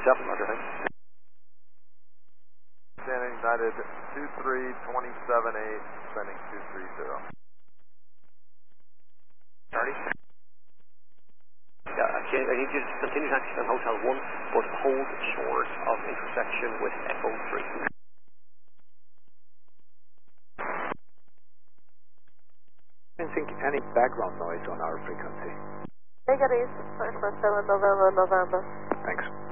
yourself, Roger, thanks. Standing United 23278, sending 230. Charlie? Yeah, actually, I need you to continue taxi on Hotel 1, but hold short of intersection with Echo 3. Sensing any background noise on our frequency. Take it east, 21st November. Thanks.